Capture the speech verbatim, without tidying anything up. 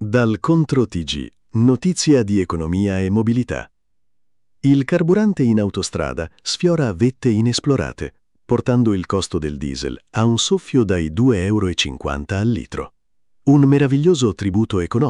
Dal Contro T G, notizia di economia e mobilità. Il carburante in autostrada sfiora vette inesplorate, portando il costo del diesel a un soffio dai due euro e cinquanta al litro. Un meraviglioso tributo economico